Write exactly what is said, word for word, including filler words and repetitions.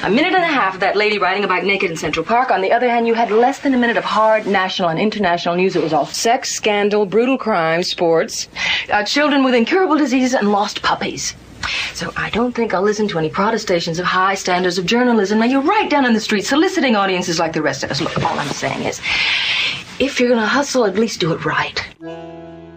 A minute and a half of that lady riding a bike naked in Central Park. On the other hand, you had less than a minute of hard national and international news. It was all sex, scandal, brutal crime, sports, uh, children with incurable diseases, and lost puppies. So I don't think I'll listen to any protestations of high standards of journalism. Now, you're right down in the street soliciting audiences like the rest of us. Look, all I'm saying is, if you're going to hustle, at least do it right.